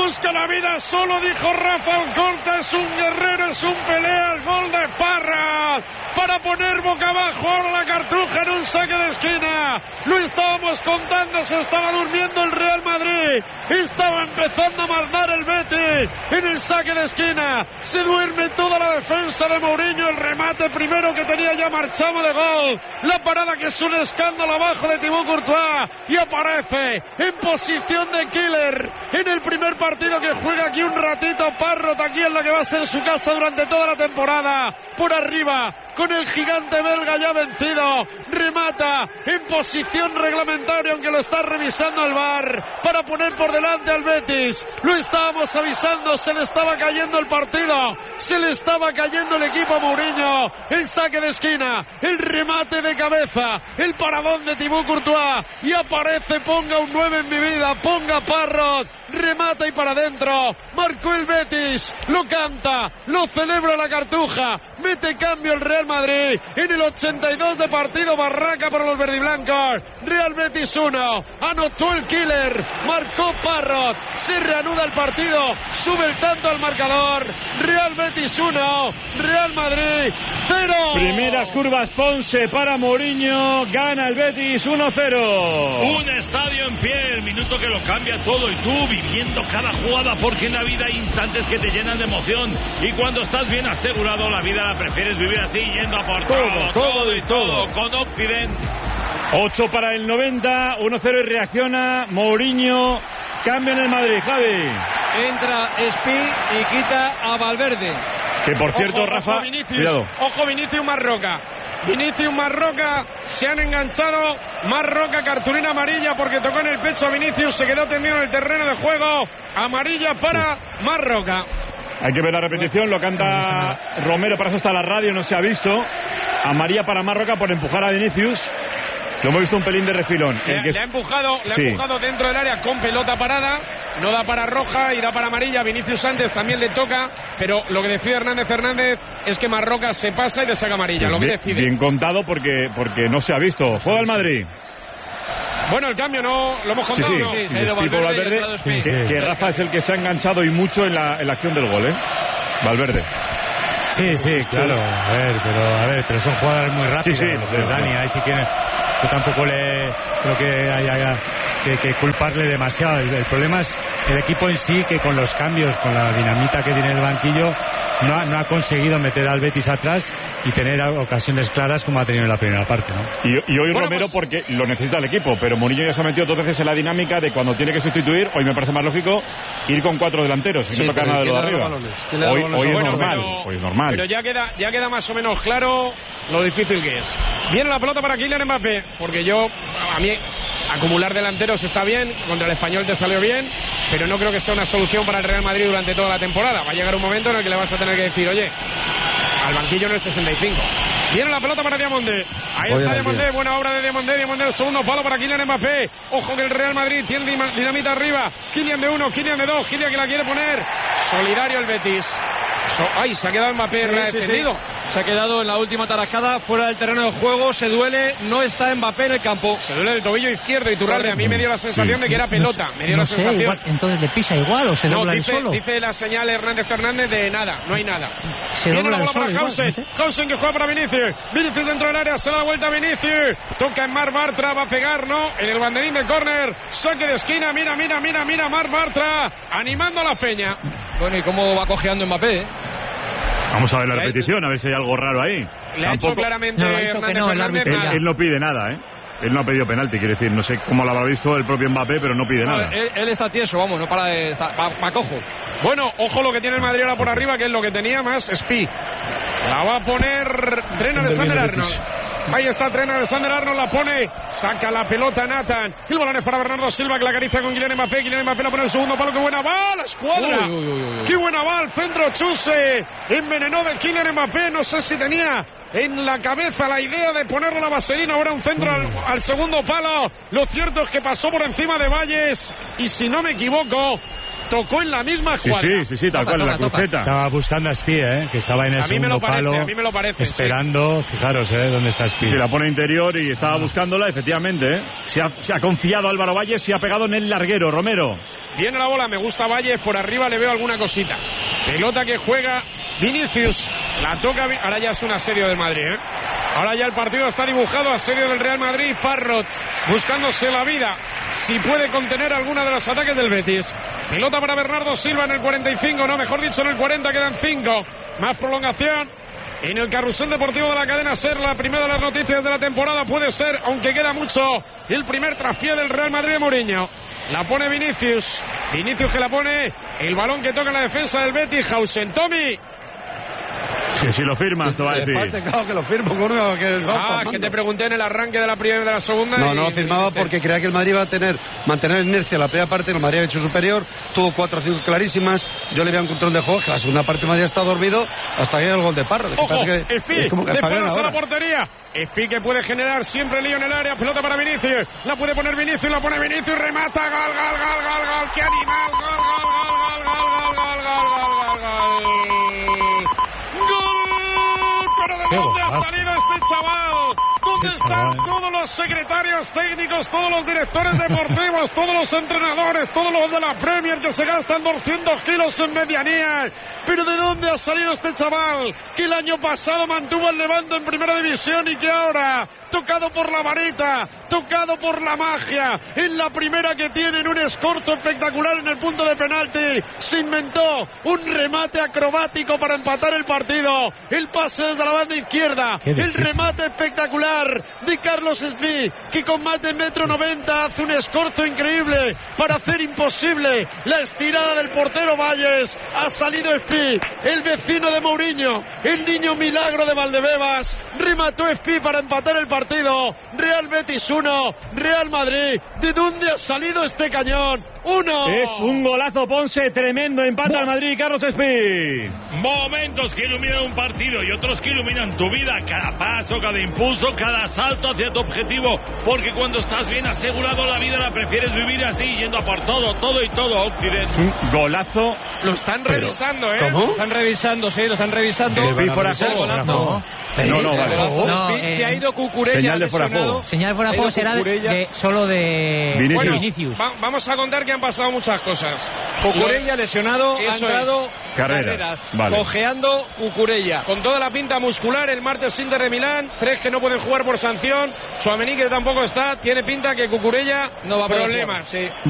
busca la vida, solo dijo Rafa Alcorta, es un guerrero, es un pelea, el gol de Parra para poner boca abajo ahora la Cartuja en un saque de esquina. Lo estábamos contando, se estaba durmiendo el Real Madrid, estaba empezando a mandar el Betis en el saque de esquina, se duerme toda la defensa de Mourinho, el remate primero que tenía ya marchado de gol, la parada que es un escándalo abajo de Thibaut Courtois y aparece en posición de killer en el primer partido que juega aquí un ratito Parrot, aquí en la que va a ser su casa durante toda la temporada, por arriba con el gigante belga ya vencido, remata en posición reglamentaria aunque lo está revisando el VAR para poner por delante al Betis. Lo estábamos avisando, se le estaba cayendo el partido, se le estaba cayendo el equipo a Mourinho, el saque de esquina, el remate de cabeza, el paradón de Thibaut Courtois y aparece, ponga un 9 en mi vida, ponga Parrot, remata y para adentro, marcó el Betis, lo canta, lo celebra la Cartuja, mete cambio el Real Madrid en el 82 de partido, barraca para los verdiblancos, Real Betis 1, anotó el killer, marcó Parrot, se reanuda el partido, sube el tanto al marcador, Real Betis 1, Real Madrid 0. Primeras curvas Ponce para Mourinho, gana el Betis 1-0. Un estadio en pie, el minuto que lo cambia todo y tú viviendo cada jugada, porque en la vida hay instantes que te llenan de emoción y cuando estás bien asegurado la vida la prefieres vivir así, yendo a por todo con Occident. 8 para el 90, 1-0 y reacciona Mourinho, cambio en el Madrid, Javi. Entra Espi y quita a Valverde. Que por cierto, ojo, Rafa, Vinicius, ojo Vinicius Marroca. Vinicius Marroca, se han enganchado, Marroca, cartulina amarilla porque tocó en el pecho a Vinicius, se quedó tendido en el terreno de juego, amarilla para Marroca. Hay que ver la repetición, lo canta Romero, para eso está la radio, no se ha visto. Amarilla para Marroca por empujar a Vinicius. Lo hemos visto un pelín de refilón. Le ha empujado dentro del área con pelota parada, no da para roja y da para amarilla. Vinicius antes también le toca, pero lo que decide Hernández es que Marroca se pasa y le saca amarilla, lo que decide. Bien contado porque no se ha visto. Juega el Madrid. Bueno, el cambio no lo hemos contado. Sí, se ha ido Valverde, que Rafa es el que se ha enganchado y mucho en la acción del gol, Valverde. Sí, claro. A ver, pero son jugadores muy rápidos. Sí, Dani, ahí sí que yo tampoco creo que haya que culparle demasiado. El problema es el equipo en sí, que con los cambios, con la dinamita que tiene el banquillo, no ha conseguido meter al Betis atrás y tener ocasiones claras como ha tenido en la primera parte, ¿no? Y hoy Romero porque lo necesita el equipo, pero Mourinho ya se ha metido 2 veces en la dinámica de cuando tiene que sustituir. Hoy me parece más lógico ir con 4 delanteros sin tocar nada de lo de arriba. Hoy es normal. Pero ya queda más o menos claro lo difícil que es. Viene la pelota para Kylian Mbappé, porque a mí acumular delanteros está bien, contra el Español te salió bien, pero no creo que sea una solución para el Real Madrid durante toda la temporada. Va a llegar un momento en el que le vas a tener que decir, oye, al banquillo en el 65. Viene la pelota para Diamandé. Ahí está Diamandé, buena obra de Diamandé. Diamandé el segundo palo para Kylian Mbappé. Ojo que el Real Madrid tiene dinamita arriba. Kylian de 1, Kylian de 2. Kylian que la quiere poner. Solidario el Betis. Se ha quedado Mbappé retendido. Se ha quedado en la última tarascada fuera del terreno de juego, se duele, no está Mbappé en el campo. Se duele el tobillo izquierdo y Iturralde. A mí me dio la sensación de que era pelota. Me dio la sensación. Igual, entonces le pisa igual o se dobla el solo. Dice la señal Hernández de nada, no hay nada. Viene la bola para Hausen. Hausen que juega para Vinicius. Vinicius dentro del área, se da la vuelta a Vinicius. Toca en Marc Bartra, va a pegar, ¿no? En el banderín de córner. Saque de esquina, mira Marc Bartra. Animando a la Peña. Bueno, ¿y cómo va cojeando Mbappé? Vamos a ver la repetición, a ver si hay algo raro ahí. Le ha hecho claramente Hernández. Él no pide nada, Él no ha pedido penalti, quiere decir, no sé cómo lo habrá visto el propio Mbappé, pero no pide nada. Él está tieso, vamos, no para de estar, pa cojo. Bueno, ojo lo que tiene el Madrid ahora por arriba, que es lo que tenía más Spi. La va a poner Trent Alexander-Arnold. Ahí está Trent Alexander-Arnold, la pone, saca la pelota Nathan. El balón es para Bernardo Silva, que la acaricia con Kylian Mbappé. Kylian Mbappé la pone el segundo palo, qué buena va, la escuadra. Qué buena va, el centro Chuse. Envenenó de Kylian Mbappé, no sé si tenía en la cabeza la idea de ponerle la vaselina, ahora un centro al segundo palo. Lo cierto es que pasó por encima de Valles y si no me equivoco, tocó en la misma jugada. Sí, tal cual, en la cruceta. Estaba buscando a Espí, que estaba en el segundo palo. A mí me lo parece. Esperando, fijaros, dónde está Espí. Sí, la pone interior y estaba buscándola, efectivamente. Se ha confiado Álvaro Valles, se ha pegado en el larguero, Romero. Viene la bola, me gusta Valles, por arriba le veo alguna cosita. Pelota que juega Vinicius, la toca, ahora ya es un asedio del Madrid, Ahora ya el partido está dibujado, asedio del Real Madrid, Parrot buscándose la vida, si puede contener alguna de los ataques del Betis. Pelota para Bernardo Silva en el 45, no, mejor dicho en el 40, quedan 5, más prolongación. En el carrusel deportivo de la cadena SER, la primera de las noticias de la temporada puede ser, aunque queda mucho, el primer traspié del Real Madrid de Mourinho. La pone Vinicius que la pone, el balón que toca en la defensa del Betis, Hausen, Tommy. Que si lo firmas, te va a decir. Claro que lo firmo, que te pregunté en el arranque de la primera y de la segunda. No lo firmaba porque creía que el Madrid iba a mantener inercia la primera parte, el Madrid había hecho superior, tuvo 4 o 5 clarísimas, yo le veía un control de juego, que la segunda parte el Madrid ha estado dormido hasta que llega el gol de Parra. Ojo, Espí, de espaldas a la portería. Espí que puede generar siempre lío en el área, pelota para Vinicius, la puede poner Vinicius, la pone Vinicius, remata, gol, qué animal, gol. ¿Pero de dónde ha salido este chaval? ¿Dónde están todos los secretarios técnicos, todos los directores deportivos, todos los entrenadores, todos los de la Premier que se gastan 200 kilos en medianía? ¿Pero de dónde ha salido este chaval que el año pasado mantuvo el Levante en primera división y que ahora, tocado por la varita, tocado por la magia, en la primera que tienen un escorzo espectacular en el punto de penalti, se inventó un remate acrobático para empatar el partido, el pase desde la banda izquierda, el remate espectacular de Carlos Espí, que con más de 1,90 m hace un escorzo increíble para hacer imposible la estirada del portero Valles. Ha salido Espí, el vecino de Mourinho, el niño milagro de Valdebebas, remató Espí para empatar el partido. Real Betis 1, Real Madrid. ¿De dónde ha salido este cañón? 1. Es un golazo, Ponce, tremendo, empata al Madrid, Carlos Espí. Momentos que iluminan un partido y otros que iluminan tu vida, cada paso, cada impulso, cada salto hacia tu objetivo, porque cuando estás bien asegurado la vida la prefieres vivir así, yendo a por todo y todo, Occident. Un golazo. Lo están revisando, ¿Cómo? Lo están revisando, sí, lo están revisando. Espí fuera de juego. Vale. Se ha ido Cucurella. Señal de fuera de juego. Señal fuera de juego será solo de Vinicius. Vamos a contar que han pasado muchas cosas. Cucurella lesionado, han dado carreras. Cojeando Cucurella. Con toda la pinta muscular, el martes Inter de Milán, 3 que no pueden jugar por sanción, Tchouaméni que tampoco está, tiene pinta que Cucurella no va a problemas. Sí.